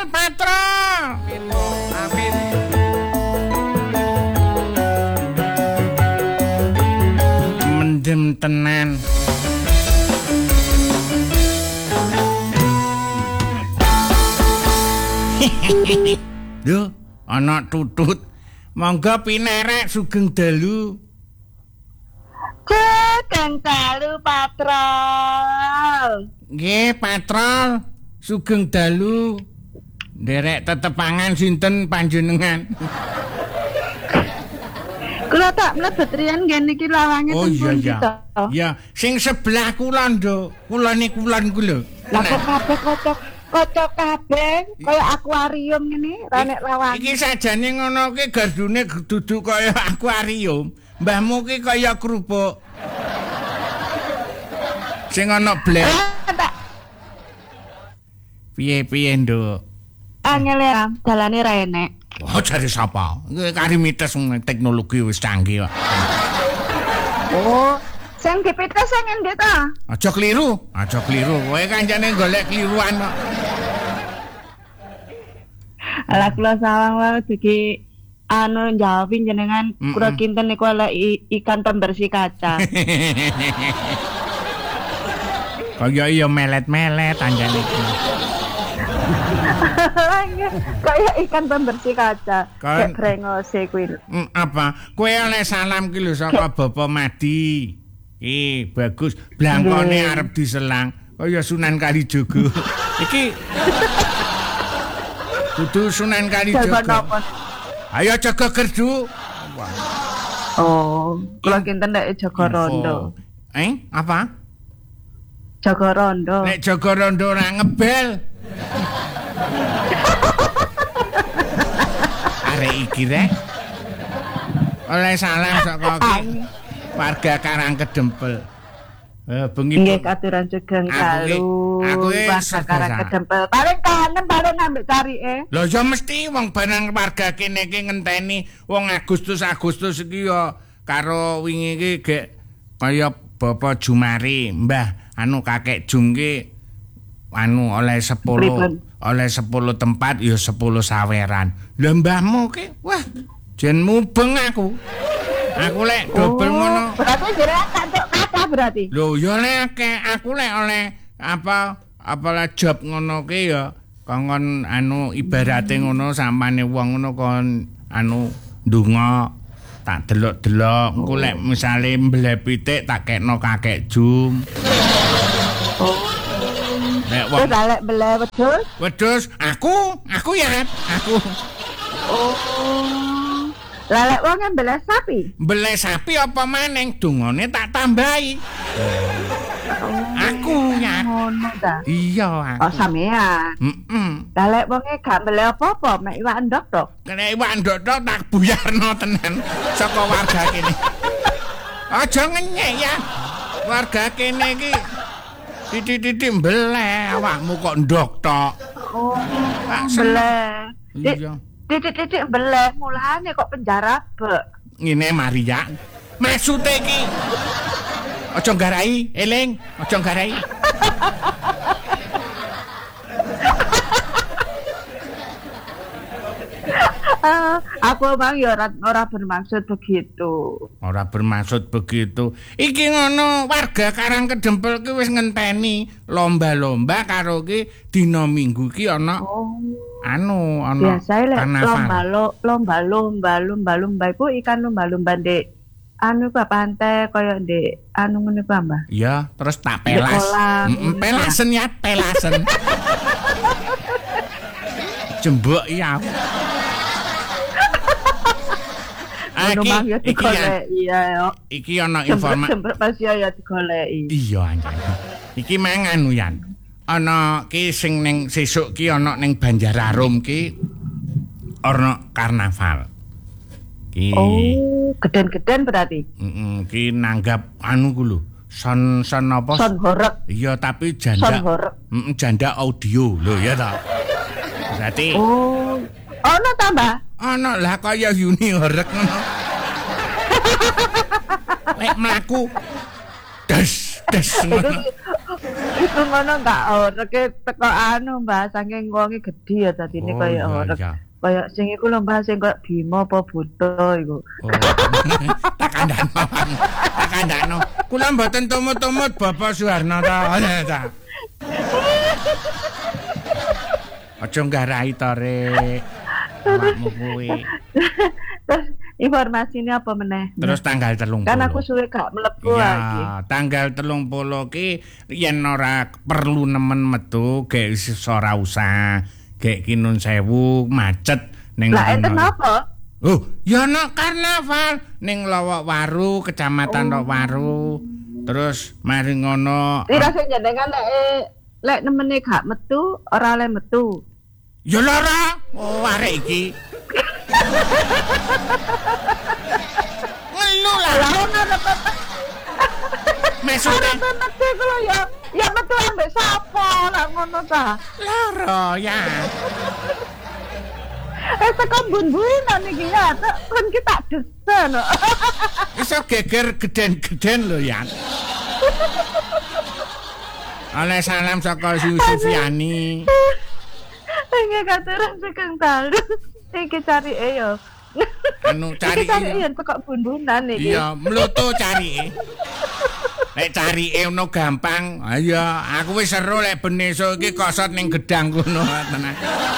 patrol. Amin. Mendem tenan. Yo, ana tutut. Monggo pinerek sugeng dalu. Sugeng dalu patrol. Nggih, patrol. Sugeng dalu. Nderek tetepangan sinten panjenengan? Kula tak mlebet riyen nggih niki lawange Oh iya pundi ya. to? Ya, sing sebelah kula nduk. Kulane kulon ku lho. Lah kok kabeh kocok kabeh kaya akuarium ngene ranek lawange. Iki sajane ngono ki gardune dudu kaya akuarium. Mbahmu ki kaya krupuk. Sing ana blek. Piye-piye, Nduk? Angel ya, dalane ra enek. Oh, cari sapa? Karimites teknologi wis canggih kok. Oh, sing dipites sing endi ta? Aja kliru. Kowe kancane golek kliruan kok. Ala kula sawang wae iki jawab jenengan kula kinten niku ikan pembersih kaca. Kaya iya melet-melet anjane iki. Kayak ikan pembersih kaca. Kayak brengose kuwi. Apa? Kowe oleh salam ki lho saka Bapak Madi. Bagus. Blangkone arep diselang kaya Sunan Kalijaga. Iki dudu Sunan Kalijaga. Ayo jaga gerdu. Oh, kula kinten nek jaga rondo. Apa? Jaga rondo. Nek jaga rondo ora ngebel. Arek iki rek. Oleh salam saka warga Karangkedempel. Bengi nggih katuran sugeng dalu. Aku warga Karangkedempel. Paling kangen paling ambek carike. Lho ya mesti wong barang warga kene iki ngenteni wong Agustus iki ya karo wingi iki gek kaya Bapak Jumari, Mbah kakek Jum ki oleh 10 tempat ya 10 saweran. Lah mbahmu ki wah jen mubeng aku. Aku lek dobel ngono. Berarti jenengan kantuk kata berarti. Lho ya lek aku lek oleh apalah job ngono ki ya kongkon ibarate ngono sampane wong ngono kon ndonga tak delok-delok engko lek misale mbleh pitik tak kekno kakek Jum. Nek wong lek mbleh wedhus? Wedhus aku ya, aku. Oh. Lah lek wong mbleh sapi? Mbleh sapi apa maneng dungane tak tambahi. Aku ya. Ngono ta. Iya, aku. Oh, sampean. Lah lek wonge gak mbleh apa-apa, mek iwak ndok to. Nek iwak ndok tak buyarno tenan saka warga kene. Aja ngenyek ya. Warga kene iki titik-titik mbleh awakmu kok ndok tok. Oh, mbleh. Iya. Titik-titik mbleh mulane kok penjara bek. Ngene Maria. Maksude iki aja nggarai, eling, aja nggarai. Aku bang ya ora bermaksud begitu. Ora bermaksud begitu. Iki ngono warga Karangkedempel ki wis ngenteni lomba-lomba karo ki dina Minggu ki ana. Ana biasae lek lomba iku ikan lumba-lumba ndek ku pantai kaya ndek ngene ku Mbah. Iya, terus tak pelas. Pelasen ya, pelasen. Jembok ya. Iki ana informasi. Jembok pasti ya digoleki. Iya anjir. Iki mangan Yan. Ana ki sing ning sesuk ki ana ning Banjararum ki ana karnaval. Ki. Oh, geden-geden berarti. Ki nanggap ku lho. Son apa? Son horeg. Iya, tapi janda audio lho ya ta. Berarti ana tambah. Ana lah kaya Yuni horeg ngono. Lek mlaku des ngono. Itu ngono enggak orek teko anu Mbah saking wonge gedhi ya dadine kaya orek. Kaya sing iku lho Mbah sing kaya Bima apa Buta iku. Tak kandhano. Kula mboten tumut-tumut Bapak Suharno ta. Aja nggarai to Rek. Awakmu kuwi. Terus informasinya apa meneh? Terus tanggal 30. Kan aku suwe gak mlebu lagi. Tanggal 30 ki yen ora perlu nemen metu gek ora usah. Gek ki Nun Sewu macet ning Lah enten apa? Oh, ya ana karnaval ning Lowok Waru, Kecamatan Lowok Waru. Terus mari ngono. Ira sing jenengan lek nemene gak metu, ora oleh metu. Ya lara, arek iki. Ngelu lah. Mesute. Metu kula ya metu ambek sapa lah ngono ta. Lara ya. Tekan bun-bunan iki ya, kan kita desen. Iso geger geden-geden lho ya. Oleh salam saka Sufiani. Nggih katuran sekang dalu. Iki cari yo. Anu cari yen tekok bun-bunan iki. Iya, mloto cari. Nek cari ono gampang. Ayo, aku wis seru lek ben esuk iki kosot ning gedang kono tenan.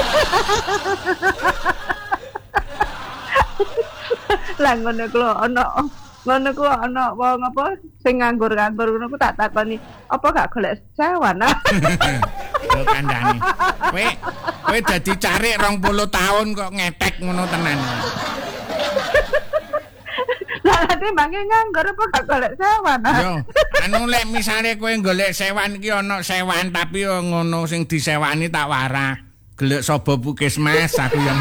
Lah ngono ku ana wong apa sing nganggur-nganggur ngono ku tak takoni, apa gak golek sewan? Yo kandhane. Kowe dadi carik 20 tahun kok ngetek ngono tenan. Lah ati mangke nganggur apa gak golek sewan? Yo, anu lek misale kowe golek sewan iki ana sewan tapi yo ngono sing disewani tak warah. Gelek saba Puskesmas aku yang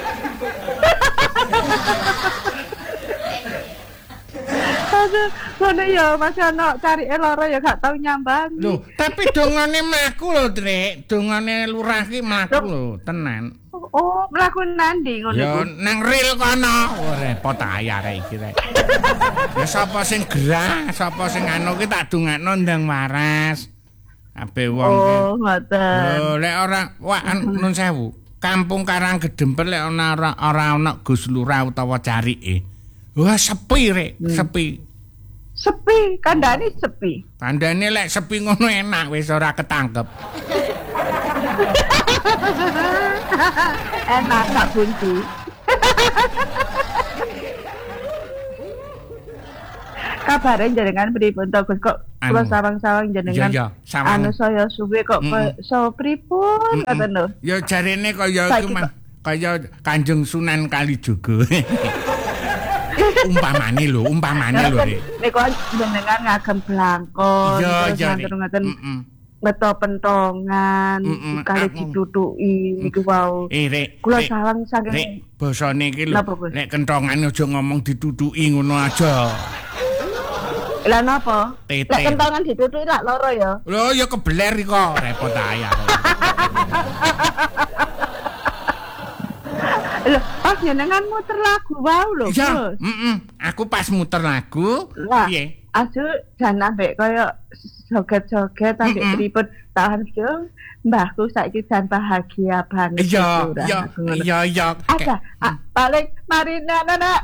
Ngono ya Mas ana carike lara ya gak tau nyambang. Lho, tapi dongane mlaku lho, Trik. Dongane lurah ki mlaku lho, tenan. Oh, mlaku nandi ngono Ya ku. nang ril kono. Oh, repot ayah rek iki rek. Ya sapa sing gerah, sapa sing anu ki tak dongakno ndang waras. Ape wong ki. Oh, ngoten. Lho, lek ora Nun Sewu. Kampung Karang Gedempel lek ora ana Gus Lurah utawa carike. Wah, sepi rek, sepi. Sepi, kandhane sepi. Tandane lek sepi ngono enak wis ora ketangkep. Enak gak buntu. Kabare jenengan pripun to Gus kok kula sawang-sawang jenengan. Ya, sawang. Anu saya suwe kok so pripun ngoten lho. Ya jarene kaya iku kaya Kanjeng Sunan Kalijaga. umpamane lho Rek. Niku jenengan ngagem blangkon terus ngaten beto pentongan kali ditutuki niku wau. Rek. Kula sawang saking Rek, basane iki lho. Nek kentongan aja ngomong ditutuki ngono aja. Lah napa? Lek kentongan ditutuki lak loro ya. Lho ya kebeler kok repot ayah. Lho, pas jenengan muter lagu wau lho, Iya, aku pas muter lagu, piye? Asu jan ambek kaya joget-joget ambek pripun tahan yo mbahku saiki jan bahagia banget. Iya. Ada, paling mari nenek.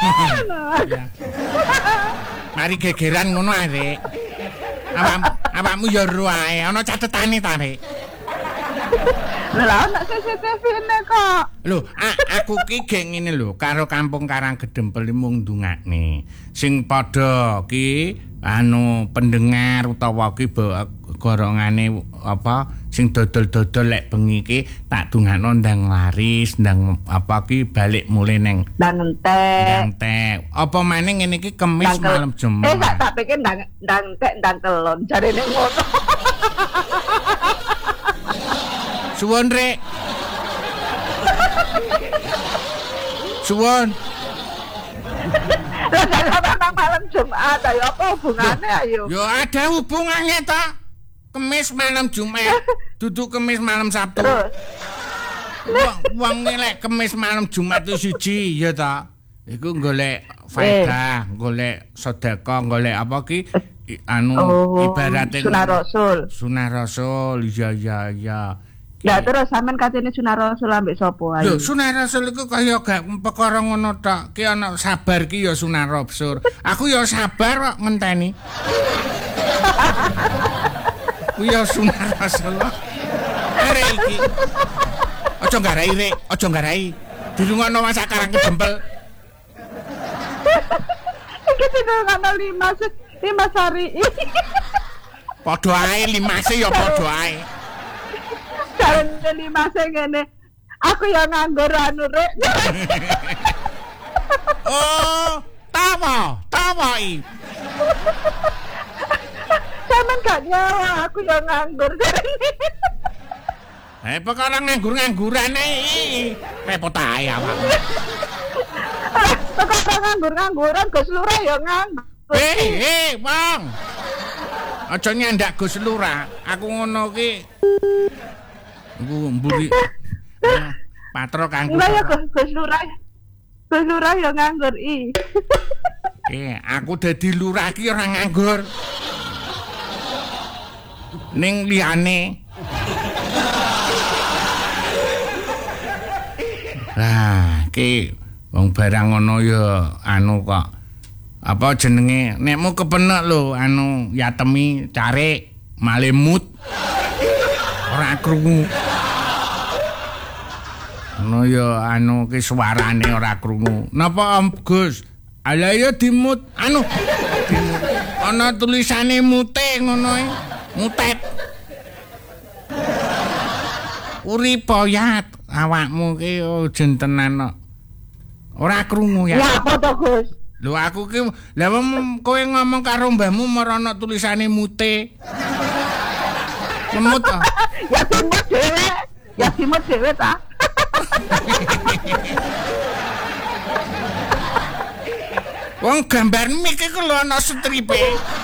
Mari gegeran ngono arek. Awakmu yo ro ae, ana catetane ta, Rek? Lah ana CCTV-ne kok. Lho, aku ki gek ngene lho, karo Kampung Karang Gedempel mung ndungakne. Sing padha ki anu pendengar utawa ki gorongane apa sing dodol-dodol lek bengi ki tak dungakno ndang laris, ndang apa ki balik mulih neng ndang entek. Apa maneh ngene iki Kemis malam Jumat. Tak pikir ndang entek ndang kelon jarene ngono. Suwun Rek. Suwun. Lah malam Jumat ayo apa hubungane ayo? Yo ada hubungannya ta. Kemis malam Jumat, duduk Kemis malam Sabtu. Terus. Wong lek Kemis malam Jumat itu siji ya ta. Iku golek faedah, golek sedekah, golek apa ki ibaratnya Sunah Rasul. Iya. Lah terus sampean katene Sunah Rasul ambek sapa ae? Lho, Sunah Rasul iku kaya gak perkara ngono tok. Ki ana sabar ki ya Sunah Rasul. Aku ya sabar kok ngenteni. Ku ya Sunah Rasul. Arek iki. Aja nggarai rek, aja nggarai. Dirungokno Mas Karang kedempel. Iki dirungokno Limas hari. Padha ae limase ya padha ae. Jarene limase ngene. Aku ya nganggur anu rek. Oh, tawa i. Sampeyan gak nyawa, aku ya nganggur. Perkara nganggur-ngangguran iki. Repot ae awak. Perkara nganggur-ngangguran Gus Lurah ya nganggur. Bang. Aja nyandak Gus Lurah. Aku ngono ki. Iku mburi. Patro kanggo. Lah ya Gus Lurah. Gus Lurah ya nganggur i. Aku dadi lurah ki ora nganggur. Ning liyane. Lah, ki wong barang ngono ya kok. Apa jenenge? Nekmu kepenek lho Yatemi Carik Malemut. Ora krungu. Ono ya ki suarane ora krungu. Napa Om Gus? Ala ya dimut. Dimut. Ana tulisane mute ngono e. Mutet. Uripoyat awakmu ki jentenan kok. Ora krungu ya. Ya apa to, Gus? Lho aku ki lha kowe ngomong karo mbahmu marana tulisane mute. Lemut to. Ya dimut dhewe ta. Wong gambar mik iku lho ana stripe.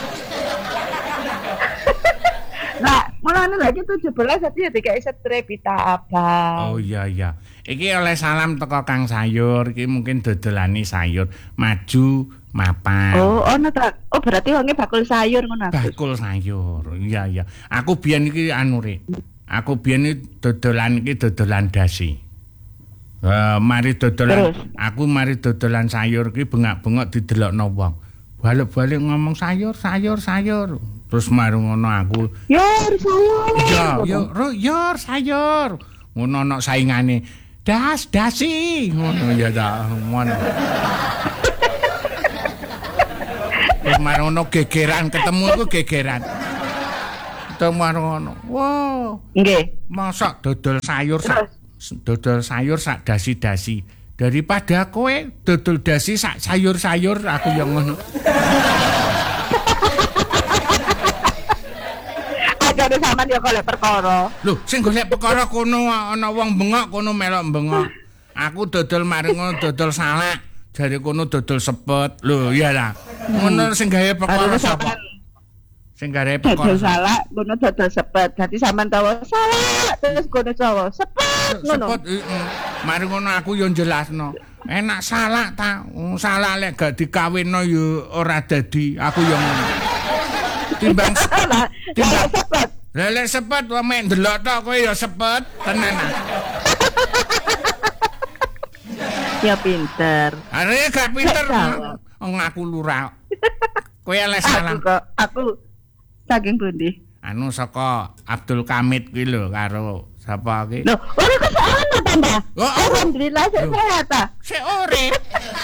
Nah, mulane lagi 17 dadi ya dikai strip pita abang. Oh iya. Iki oleh salam teko Kang Sayur, iki mungkin dodolane sayur, maju mapan. Oh, ono ta. Oh, berarti wonge bakul sayur ngono. Bakul sayur. Iya. Aku biyen iki Rek. Aku biyen iki dodolan dasi. Mari dodolan sayur ki bengak-bengok didelokno wong. Balik-balik ngomong sayur. Terus mari ngono aku. Yor sayur. Yor sayur. Ngono ana saingane. Dasi. Ngono ya ta, ngono. Terus mari ngono gegeran ketemu iku gegeran. Ketemu ngono. Wow. Nggih. Masak dodol sayur sak dasi-dasi. Daripada kowe dodol dasi sak sayur-sayur aku yang ngono. Ajane sampean ya golek perkara. Lho, sing golek perkara kono ana wong bengok kono melok bengok. Aku dodol mari ngono dodol salak, jare kono dodol sepet. Lho, iya lah. Ngono sing gawe perkara sapa? Sing gawe perkara. Dodol salak, kono dodol sepet. Dadi sampean tawa salak terus kono tawa sepet ngono. Sepet, mari ngono aku yo jelasno. Enak salak ta. Salak lek gak dikawinno yo ora dadi. Aku yo ngono. Timbang sepet. Lek sepet wae mek ndelok tok kowe ya sepet tenan. Ya pinter. Are gak pinter. Ngaku lurah. Kowe les salam. Aku saking pundi? Saka Abdul Kamid kuwi lho karo sapa iki? Lho, ora kesana tambah. Alhamdulillah sehat ta. Sik urip.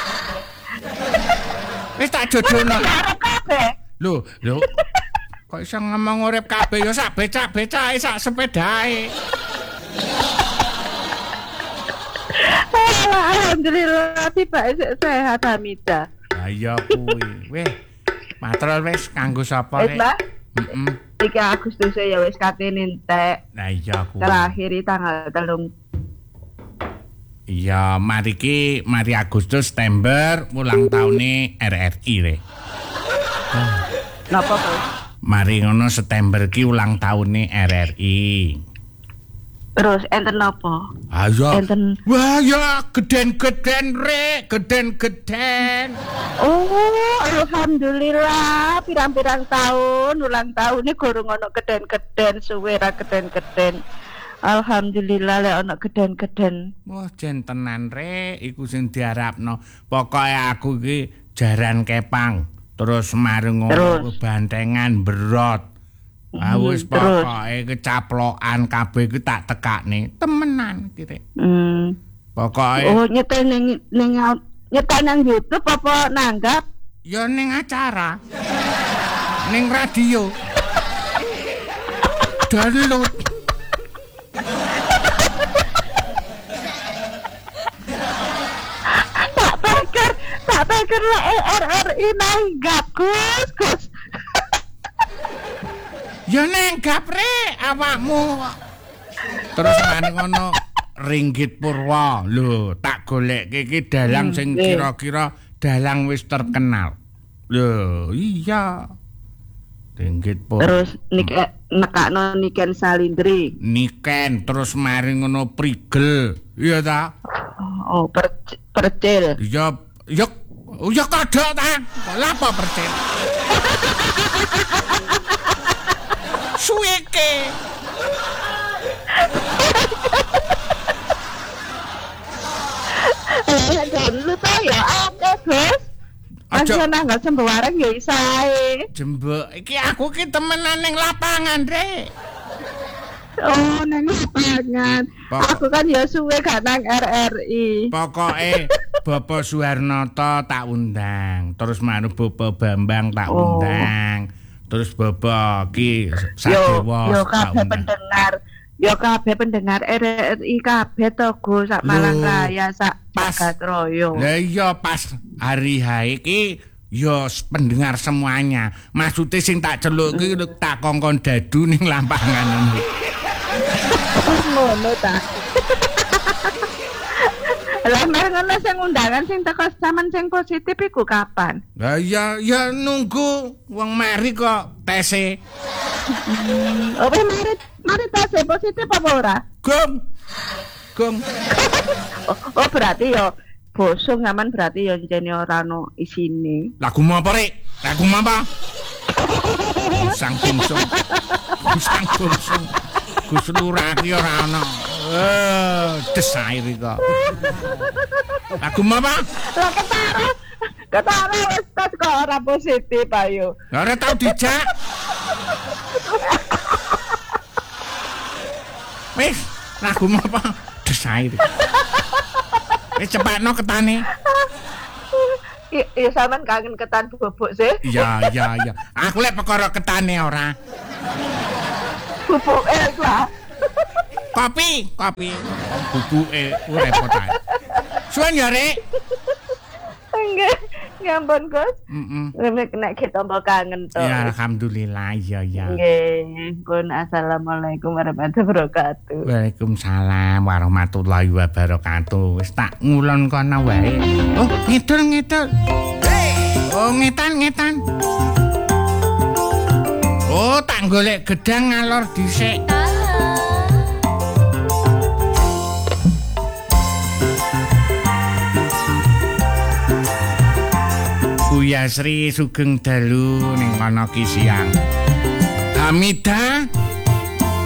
Wis tak jodohno. Lho. Kok iso ngomong urip kabeh ya sak becak-becake sak sepedae. Alhamdulillah tiba sehat Hamida. Lah iya kuwi. Weh. Matrol wis kanggo sapa rek? Heeh. 3 Agustus ya wis katene entek. Lah iya kuwi. Terakhir tanggal 3. Iya, mari Agustus September ulang tahune RRI rek. Napa kok? Mari ngono September ki ulang tahune RRI. Terus enten apa? Ayo. Enten. Wah, ya geden-geden rek, geden-geden. Oh, alhamdulillah pirang-pirang tahun ulang tahunnya gorong ono geden-geden suwe ra geden-geden. Alhamdulillah lek ono geden-geden. Wah, jen tenan rek, iku sing diharapno. Pokoke aku iki jaran kepang, terus mareng bantengan berot. Wis pokoke kecaplokan kabeh iku tak tekakne temenan iki. Pokoke nyetel ning nyetel nang YouTube apa nanggap? Ya ning acara. Ning radio. Download. Tak pikir lah RRI nanggap Gus. Ya nenggap rek awakmu. Terus mari ngono Ringgit Purwa. Lho, tak golekke iki dalang sing kira-kira dalang wis terkenal. Lho, iya. Ringgit Purwa. Terus nekakno Niken Salindri. Niken terus mari ngono Prigel. Iya ta? Oh, percil. Ya kodhok ta. Lha apa percil? Suweke. Lu tau ya akeh, Gus. Aja nanggal sembarang ya isae. Jembek iki aku ki temenan ning lapangan, Rek. Oh, nang lapangan. Aku kan ya suwe gak nang RRI. Pokoke Bapak Suharnoto tak undang, terus manu Bapak Bambang tak undang. Terus Bapak Ki Sadewa. Yo kabeh pendengar. Yo kabeh pendengar RRI kabeh to Gus sak Malang Raya sak Pagatroyo. Lah iya pas hari H iki yo pendengar semuanya. Maksude sing tak celuk ki tak kongkon dadu ning lapangan ngono. Ngono ta. Lah ngono sing undangan sing teko sampean sing positif iku kapan? Lah ya nunggu wong mari kok tese. Opo mari tese positif apa ora? Gong. Oh berarti yo bosong aman berarti yo jene ora ono isine. Lagu apa rek? Lagu apa? Sang bungsung. Gus Lurah ki ora ono. Desair kok. Lagu apa? Lah ketara wis tes kok ora positif ayo. Ora tau dijak. Wis, lagu apa? Desair. Wis cepatno ketane. Iya sampean kangen ketan bubuk sih. Iya. Aku lek perkara ketane ora. Bubuk lah. Kopi. Bubuke repot ae. Suwen ya, Rek. Enggak, ngampun, Gus. Nek kita mbok kangen to. Ya alhamdulillah ya. Nggih, pun assalamualaikum warahmatullahi wabarakatuh. Waalaikumsalam warahmatullahi wabarakatuh. Wis tak ngulon kono wae. Oh, ngidul. Oh, ngetan. Oh, tak golek gedang ngalor dhisik. Buya Sri sugeng dalu ning kono ki siang. Hamidah